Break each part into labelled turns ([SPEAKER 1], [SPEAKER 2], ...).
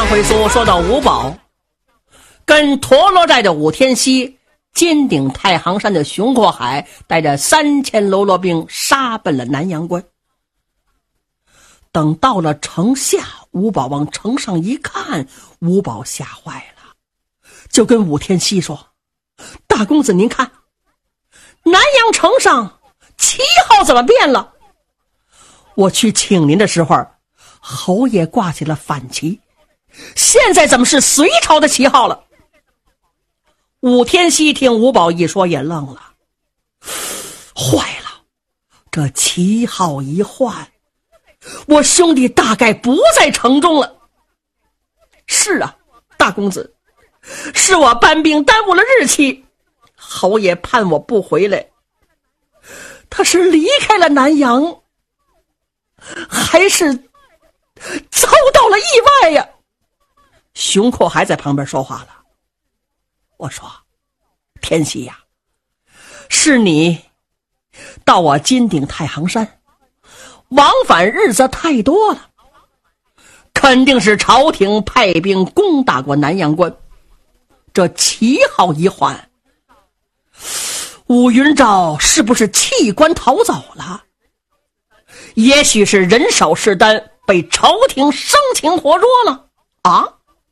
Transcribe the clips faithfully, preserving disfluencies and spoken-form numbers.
[SPEAKER 1] 回书说到五宝，跟陀螺寨的武天锡、金顶太行山的熊阔海带着三千喽啰兵杀奔了南阳关。等到了城下，五宝往城上一看，五宝吓坏了，就跟武天锡说：大公子您看，南阳城上旗号怎么变了？我去请您的时候，侯爷挂起了反旗，现在怎么是隋朝的旗号了？武天锡听五宝一说也愣了，坏了，这旗号一换，我兄弟大概不在城中了。是啊，大公子，是我搬兵耽误了日期，侯爷盼我不回来，他是离开了南阳，还是遭到了意外呀？熊阔还在旁边说话了，我说天锡呀，是你到我金顶太行山，往返日子太多了，肯定是朝廷派兵攻打过南阳关，这旗号一换，武云昭是不是弃官逃走了？也许是人少势单，被朝廷生擒活捉了啊！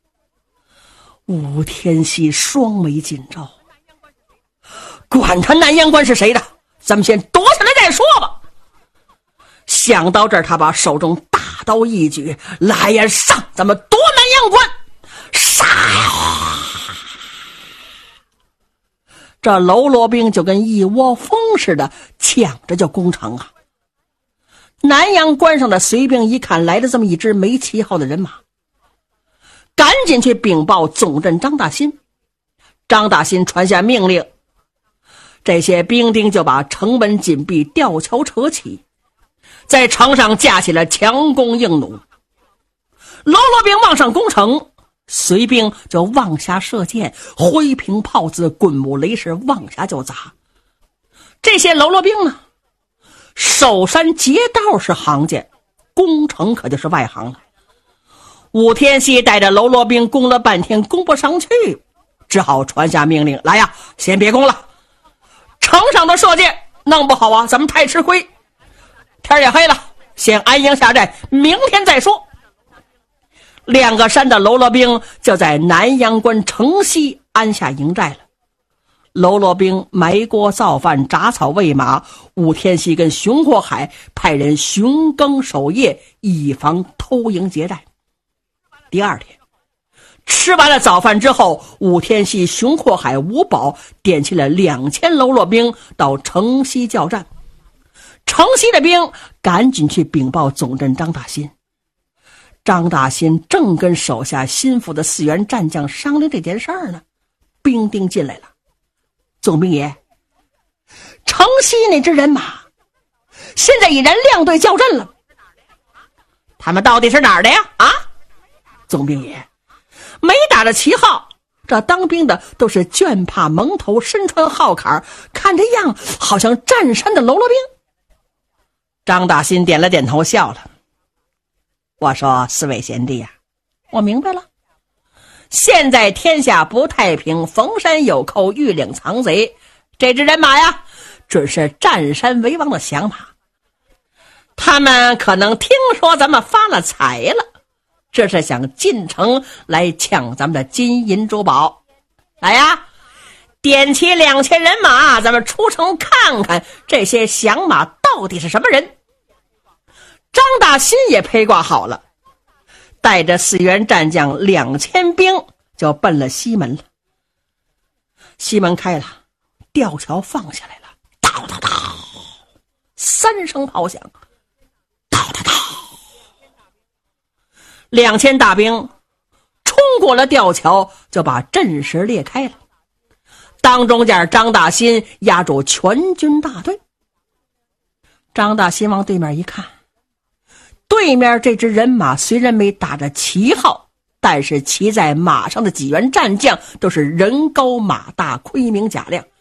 [SPEAKER 1] 武天锡双眉紧皱，管他南阳关是谁的，咱们先夺下来再说吧。想到这儿，他把手中大刀一举，来呀，上，咱们夺南阳关！杀呀！这喽啰兵就跟一窝蜂似的，抢着就攻城啊！南阳关上的隋兵一看来了这么一支没旗号的人马，赶紧去禀报总镇张大新。张大新传下命令，这些兵丁就把城门紧闭，吊桥扯起，在城上架起了强弓硬弩。喽啰兵往上攻城，隋兵就往下射箭，挥平炮子，滚木雷石，往下就砸。这些喽啰兵呢，守山劫道是行家，攻城可就是外行了。武天锡带着喽啰兵攻了半天，攻不上去，只好传下命令，来呀，先别攻了，城上的射箭弄不好啊，咱们太吃亏。天也黑了，先安营下寨，明天再说。两个山的喽啰兵就在南阳关城西安下营寨了。喽啰兵埋锅造饭，铡草喂马，武天锡跟熊阔海派人巡更守夜，以防偷营劫寨。第二天吃完了早饭之后，武天锡、熊阔海、五宝点起了两千喽啰兵到城西交战。城西的兵赶紧去禀报总镇张大新。张大新正跟手下心腹的四员战将商量这件事儿呢，兵丁进来了。总兵爷，城西那支人马现在已然亮队交阵了。他们到底是哪儿的呀？啊，总兵爷，没打着旗号，这当兵的都是绢帕蒙头，身穿号坎，看这样好像占山的喽啰兵。张大新点了点头，笑了。我说四位贤弟呀、啊，我明白了。现在天下不太平，逢山有寇，遇岭藏贼，这支人马呀，准是占山为王的响马。他们可能听说咱们发了财了，这是想进城来抢咱们的金银珠宝。来呀，点起两千人马，咱们出城看看这些响马到底是什么人。张大新也披挂好了，带着四员战将两千兵就奔了西门了。西门开了，吊桥放下来了，叨叨叨，三声炮响，叨叨叨，两千大兵冲过了吊桥，就把阵势裂开了。当中间张大新压住全军大队。张大新往对面一看，对面这支人马虽然没打着旗号，但是骑在马上的几员战将都是人高马大，盔明甲亮，